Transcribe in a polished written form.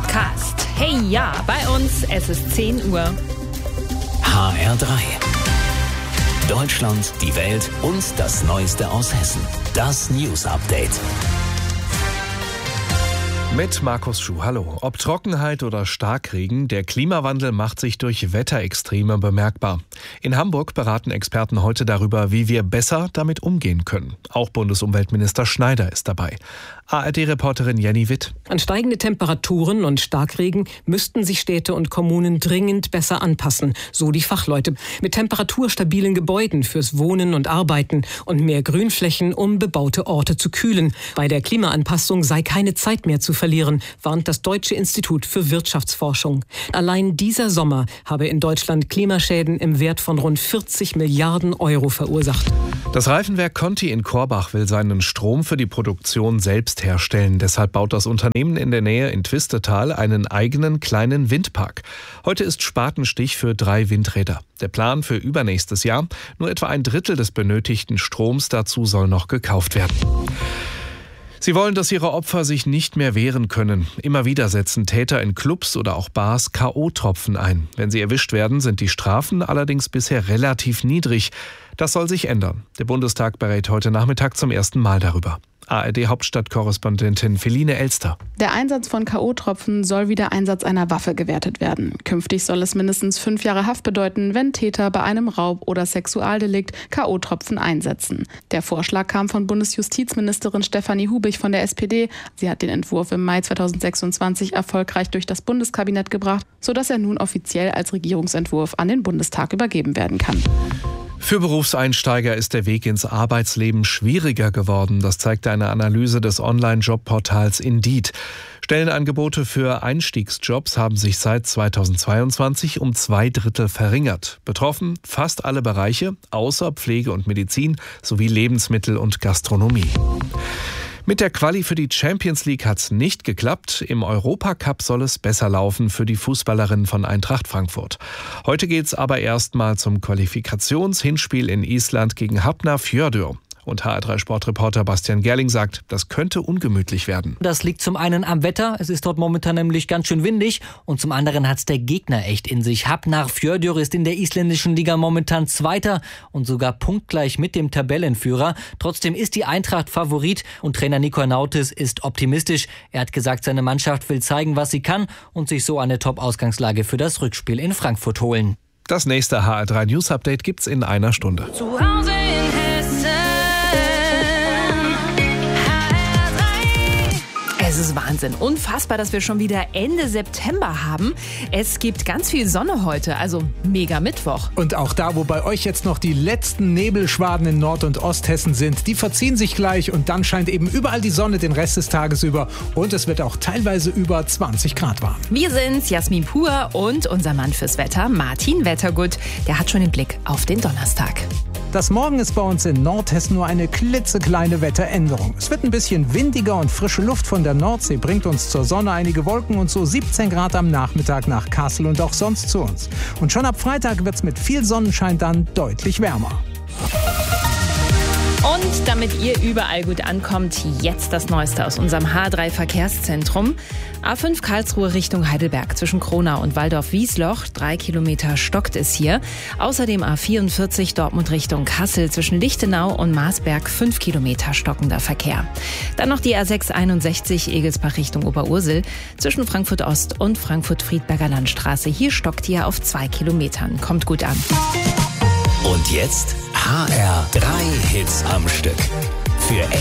Podcast. Hey ja, bei uns, es ist 10 Uhr. HR3. Deutschland, die Welt und das Neueste aus Hessen. Das News Update. Mit Markus Schuh, hallo. Ob Trockenheit oder Starkregen, der Klimawandel macht sich durch Wetterextreme bemerkbar. In Hamburg beraten Experten heute darüber, wie wir besser damit umgehen können. Auch Bundesumweltminister Schneider ist dabei. ARD-Reporterin Jenny Witt. An steigende Temperaturen und Starkregen müssten sich Städte und Kommunen dringend besser anpassen, so die Fachleute. Mit temperaturstabilen Gebäuden fürs Wohnen und Arbeiten und mehr Grünflächen, um bebaute Orte zu kühlen. Bei der Klimaanpassung sei keine Zeit mehr zu verlieren, warnt das Deutsche Institut für Wirtschaftsforschung. Allein dieser Sommer habe in Deutschland Klimaschäden im Wert von rund 40 Milliarden Euro verursacht. Das Reifenwerk Conti in Korbach will seinen Strom für die Produktion selbst herstellen. Deshalb baut das Unternehmen in der Nähe in Twistetal einen eigenen kleinen Windpark. Heute ist Spatenstich für 3 Windräder. Der Plan für übernächstes Jahr: nur etwa ein Drittel des benötigten Stroms dazu soll noch gekauft werden. Sie wollen, dass ihre Opfer sich nicht mehr wehren können. Immer wieder setzen Täter in Clubs oder auch Bars K.O.-Tropfen ein. Wenn sie erwischt werden, sind die Strafen allerdings bisher relativ niedrig. Das soll sich ändern. Der Bundestag berät heute Nachmittag zum ersten Mal darüber. ARD-Hauptstadtkorrespondentin Feline Elster. Der Einsatz von K.O.-Tropfen soll wie der Einsatz einer Waffe gewertet werden. Künftig soll es mindestens 5 Jahre Haft bedeuten, wenn Täter bei einem Raub- oder Sexualdelikt K.O.-Tropfen einsetzen. Der Vorschlag kam von Bundesjustizministerin Stefanie Hubich von der SPD. Sie hat den Entwurf im Mai 2026 erfolgreich durch das Bundeskabinett gebracht, sodass er nun offiziell als Regierungsentwurf an den Bundestag übergeben werden kann. Für Berufseinsteiger ist der Weg ins Arbeitsleben schwieriger geworden. Das zeigte eine Analyse des Online-Jobportals Indeed. Stellenangebote für Einstiegsjobs haben sich seit 2022 um 2/3 verringert. Betroffen fast alle Bereiche, außer Pflege und Medizin sowie Lebensmittel und Gastronomie. Mit der Quali für die Champions League hat's nicht geklappt. Im Europacup soll es besser laufen für die Fußballerinnen von Eintracht Frankfurt. Heute geht's aber erstmal zum Qualifikationshinspiel in Island gegen Hafnarfjörður. Und HR3-Sportreporter Bastian Gerling sagt, das könnte ungemütlich werden. Das liegt zum einen am Wetter, es ist dort momentan nämlich ganz schön windig, und zum anderen hat's der Gegner echt in sich. Hafnarfjörður ist in der isländischen Liga momentan Zweiter und sogar punktgleich mit dem Tabellenführer. Trotzdem ist die Eintracht Favorit und Trainer Nico Nautis ist optimistisch. Er hat gesagt, seine Mannschaft will zeigen, was sie kann und sich so eine Top-Ausgangslage für das Rückspiel in Frankfurt holen. Das nächste HR3 News Update gibt's in einer Stunde. Zu Hause in Hessen. Es ist Wahnsinn. Unfassbar, dass wir schon wieder Ende September haben. Es gibt ganz viel Sonne heute, also mega Mittwoch. Und auch da, wo bei euch jetzt noch die letzten Nebelschwaden in Nord- und Osthessen sind, die verziehen sich gleich und dann scheint eben überall die Sonne den Rest des Tages über und es wird auch teilweise über 20 Grad warm. Wir sind's, Jasmin Pur und unser Mann fürs Wetter, Martin Wettergut. Der hat schon den Blick auf den Donnerstag. Das Morgen ist bei uns in Nordhessen nur eine klitzekleine Wetteränderung. Es wird ein bisschen windiger und frische Luft von der Nordsee bringt uns zur Sonne, einige Wolken und so 17 Grad am Nachmittag nach Kassel und auch sonst zu uns. Und schon ab Freitag wird's mit viel Sonnenschein dann deutlich wärmer. Und damit ihr überall gut ankommt, jetzt das Neueste aus unserem H3-Verkehrszentrum. A5 Karlsruhe Richtung Heidelberg zwischen Kronau und Waldorf-Wiesloch. 3 Kilometer stockt es hier. Außerdem A44 Dortmund Richtung Kassel zwischen Lichtenau und Marsberg 5 Kilometer stockender Verkehr. Dann noch die A661 Egelsbach Richtung Oberursel zwischen Frankfurt Ost und Frankfurt-Friedberger Landstraße. Hier stockt ihr auf 2 Kilometern. Kommt gut an. Und jetzt HR3 Hits am Stück. Für